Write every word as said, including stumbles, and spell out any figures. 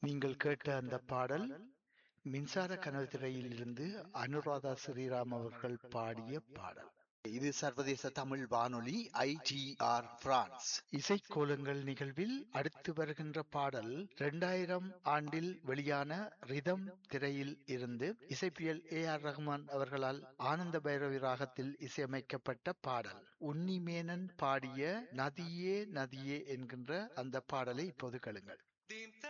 நீங்கள் கேட்ட அந்த பாடல் மின்சார கனவு திரையில் இருந்து அனுராதா ஸ்ரீராம் அவர்கள் பாடிய பாடல். இது சர்வதேச தமிழ் வானொலி ஐடிஆர் பிரான்ஸ். இசைக்கோலங்கள் நிகழ்வில் அடுத்து வருகின்ற பாடல் இரண்டாயிரம் ஆண்டில் வெளியான ரிதம் திரையில் இருந்து இசைப்பியல் ஏ ஆர் ரஹ்மான் அவர்களால் ஆனந்த பைரவி ராகத்தில் இசையமைக்கப்பட்ட பாடல். உன்னிமேனன் பாடிய நதியே நதியே என்கின்ற அந்த பாடலை இப்போது கேளுங்கள்.